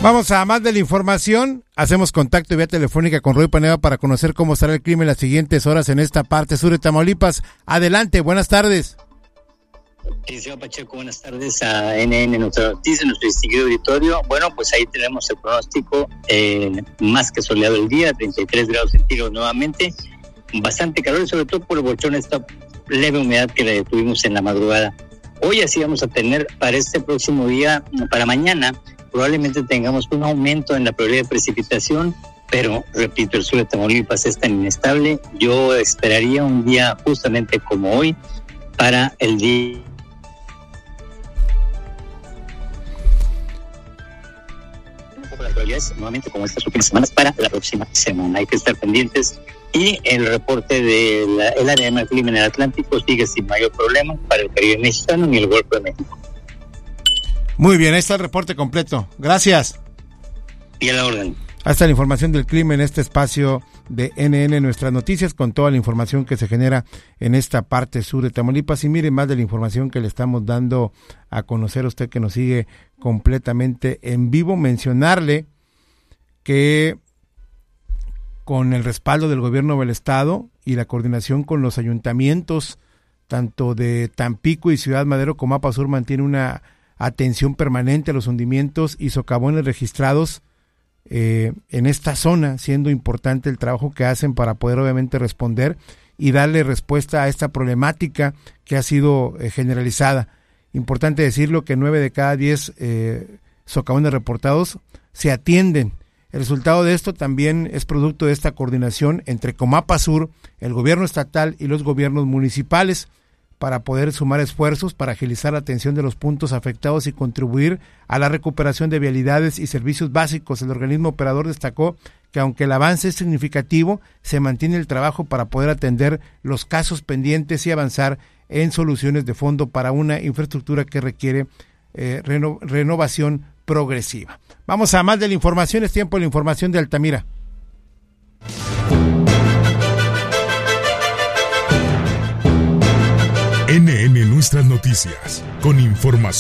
Vamos a más de la información. Hacemos contacto vía telefónica con Roy Paneva para conocer cómo estará el clima en las siguientes horas en esta parte sur de Tamaulipas. Adelante, buenas tardes. Señor Pacheco, buenas tardes a NN Nuestra Noticia, nuestro distinguido auditorio. Bueno, pues ahí tenemos el pronóstico más que soleado el día, 33 grados centígrados nuevamente, bastante calor y sobre todo por el bochón, esta leve humedad que tuvimos en la madrugada. Hoy así vamos a tener para este próximo día, para mañana, probablemente tengamos un aumento en la probabilidad de precipitación, pero repito, el sur de Tamaulipas es tan inestable. Yo esperaría un día justamente como hoy para el día. Las probabilidades nuevamente como estas últimas semanas para la próxima semana. Hay que estar pendientes y el reporte del área de clima en el Atlántico sigue sin mayor problema para el Caribe mexicano ni el Golfo de México. Muy bien, ahí está el reporte completo. Gracias. Y a la orden. Ahí está la información del clima en este espacio de NN Nuestras Noticias, con toda la información que se genera en esta parte sur de Tamaulipas. Y mire más de la información que le estamos dando a conocer a usted que nos sigue completamente en vivo. Mencionarle que con el respaldo del gobierno del estado y la coordinación con los ayuntamientos, tanto de Tampico y Ciudad Madero, Comapa Sur mantiene una atención permanente a los hundimientos y socavones registrados en esta zona, siendo importante el trabajo que hacen para poder obviamente responder y darle respuesta a esta problemática que ha sido generalizada. Importante decirlo que 9 de cada 10 socavones reportados se atienden. El resultado de esto también es producto de esta coordinación entre Comapa Sur, el gobierno estatal y los gobiernos municipales, para poder sumar esfuerzos para agilizar la atención de los puntos afectados y contribuir a la recuperación de vialidades y servicios básicos. El organismo operador destacó que aunque el avance es significativo, se mantiene el trabajo para poder atender los casos pendientes y avanzar en soluciones de fondo para una infraestructura que requiere renovación progresiva. Vamos a más de la información, es tiempo de la información de Altamira. NN Nuestras Noticias, con información